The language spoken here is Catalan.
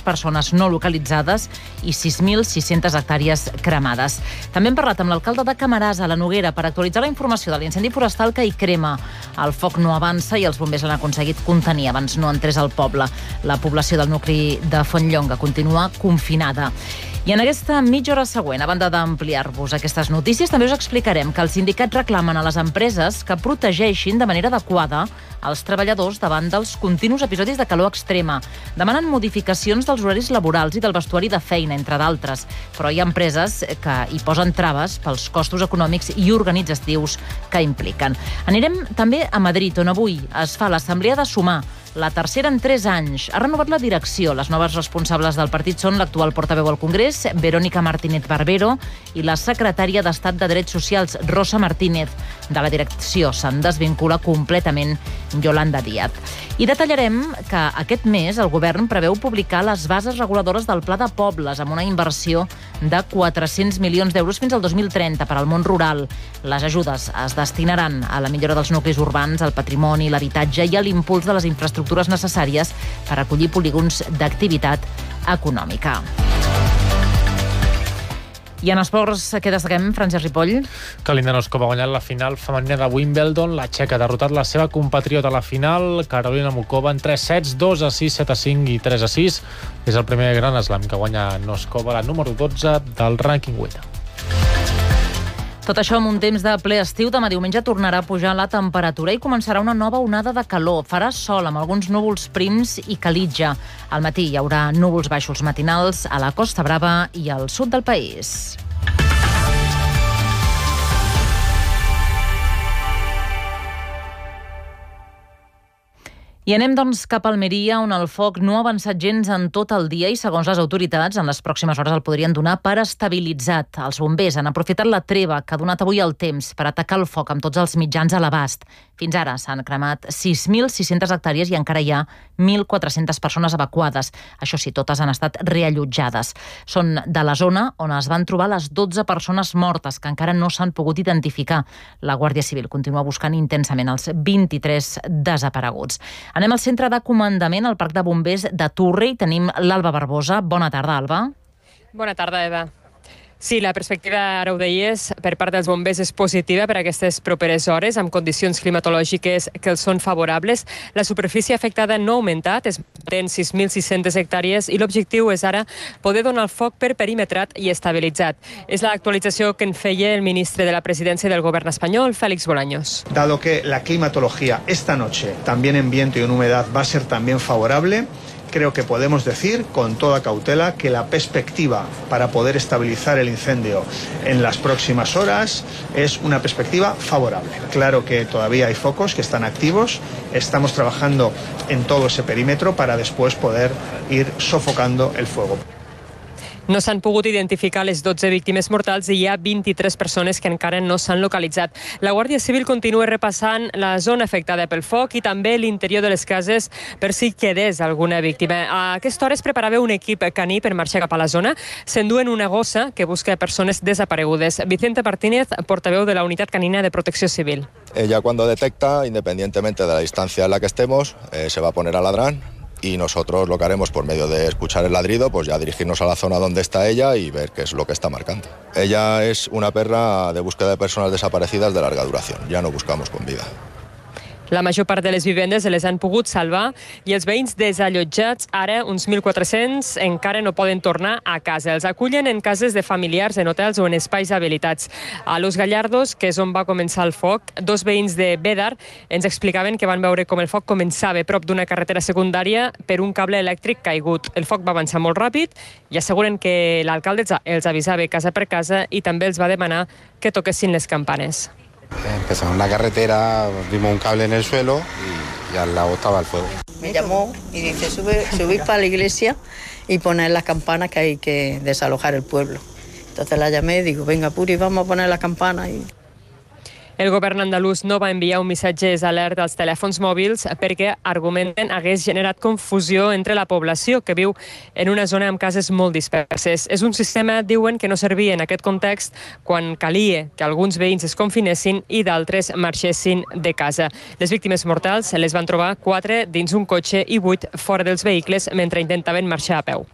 persones no localitzades i 6.600 hectàrees cremades. També hem parlat amb l'alcalde de Camarasa, a la Noguera, per actualitzar la informació de l'incendi forestal que hi crema. El foc no avança i els bombers l'han aconseguit contenir abans no entrés al poble. La població del nucli de Fontlloga continua confinada. I en aquesta mitja hora següent, a banda d'ampliar-vos aquestes notícies, també us explicarem que els sindicats reclamen a les empreses que protegeixin de manera adequada els treballadors davant dels continus episodis de calor extrema. Demanen modificacions dels horaris laborals i del vestuari de feina, entre d'altres. Però hi ha empreses que hi posen traves pels costos econòmics i organitzatius que impliquen. Anirem també a Madrid, on avui es fa l'Assemblea de Sumar, la tercera en 3 anys. Ha renovat la direcció. Les noves responsables del partit són l'actual portaveu al Congrés, Verónica Martínez Barbero, i la secretària d'Estat de Drets Socials, Rosa Martínez. De la direcció se'n desvincula completament Yolanda Díaz. I detallarem que aquest mes el govern preveu publicar les bases reguladores del Pla de Pobles amb una inversió de 400 milions d'euros fins al 2030 per al món rural. Les ajudes es destinaran a la millora dels nuclis urbans, al patrimoni, l'habitatge i a l'impuls de les infraestructures necessàries per acollir polígons d'activitat econòmica. I en esports, què destaquem, Francesc Ripoll? Que Linda Noskova ha guanyat la final femenina de Wimbledon. La txeca ha derrotat la seva compatriota a la final, Karolina Muchova, en 3 sets, 2-6, 7-5 i 3-6. És el primer Gran Slam que guanya Noskova, la número 12 del rànquing WTA. Tot això amb un temps de ple estiu. Demà diumenge tornarà a pujar la temperatura i començarà una nova onada de calor. Farà sol amb alguns núvols prims i calitja. Al matí hi haurà núvols baixos matinals a la Costa Brava i al sud del país. I anem, doncs, cap a Almeria, on el foc no ha avançat gens en tot el dia i, segons les autoritats, en les pròximes hores el podrien donar per estabilitzat. Els bombers han aprofitat la treva que ha donat avui el temps per atacar el foc amb tots els mitjans a l'abast. Fins ara s'han cremat 6.600 hectàrees i encara hi ha 1.400 persones evacuades. Això sí, totes han estat reallotjades. Són de la zona on es van trobar les 12 persones mortes, que encara no s'han pogut identificar. La Guàrdia Civil continua buscant intensament els 23 desapareguts. Anem al centre de comandament, al Parc de Bombers de Turre, i tenim l'Alba Barbosa. Bona tarda, Alba. Bona tarda, Eva. Sí, la perspectiva, ara ho deies, per part dels bombers és positiva per a aquestes properes hores, amb condicions climatològiques que els són favorables. La superfície afectada no ha augmentat, és en 6.600 hectàrees, i l'objectiu és ara poder donar el foc per perimetrat i estabilitzat. És l'actualització que en feia el ministre de la Presidència del Govern espanyol, Félix Bolaños. Dado que la climatología esta noche, también en viento y en humedad, va a ser también favorable, creo que podemos decir con toda cautela que la perspectiva para poder estabilizar el incendio en las próximas horas es una perspectiva favorable. Claro que todavía hay focos que están activos, estamos trabajando en todo ese perímetro para después poder ir sofocando el fuego. No s'han pogut identificar les 12 víctimes mortals i hi ha 23 persones que encara no s'han localitzat. La Guàrdia Civil continua repassant la zona afectada pel foc i també l'interior de les cases per si quedés alguna víctima. A aquesta hora es preparava un equip caní per marxar cap a la zona. S'enduen una gossa que busca persones desaparegudes. Vicente Martínez, portaveu de la Unitat Canina de Protecció Civil. Ella, cuando detecta, independientemente de la distancia en la que estemos, se va a poner a ladrar. Y nosotros lo que haremos por medio de escuchar el ladrido, pues ya dirigirnos a la zona donde está ella y ver qué es lo que está marcando. Ella es una perra de búsqueda de personas desaparecidas de larga duración, ya no buscamos con vida. La major part de les vivendes se les han pogut salvar i els veïns desallotjats, ara uns 1.400, encara no poden tornar a casa. Els acullen en cases de familiars, en hotels o en espais habilitats. A Los Gallardos, que és on va començar el foc, 2 veïns de Bédar ens explicaven que van veure com el foc començava a prop d'una carretera secundària per un cable elèctric caigut. El foc va avançar molt ràpid i asseguren que l'alcalde els avisava casa per casa i també els va demanar que toquessin les campanes. Empezamos en la carretera, vimos un cable en el suelo y al lado estaba el fuego. Me llamó y dice, subir para la iglesia y poner las campanas que hay que desalojar el pueblo. Entonces la llamé y digo, venga, Puri, vamos a poner las campanas. El govern andalús no va enviar un missatge d'alert als telèfons mòbils perquè, argumenten, hagués generat confusió entre la població que viu en una zona amb cases molt disperses. És un sistema, diuen, que no servia en aquest context quan calia que alguns veïns es confinessin i d'altres marxessin de casa. Les víctimes mortals les van trobar 4 dins un cotxe i 8 fora dels vehicles mentre intentaven marxar a peu.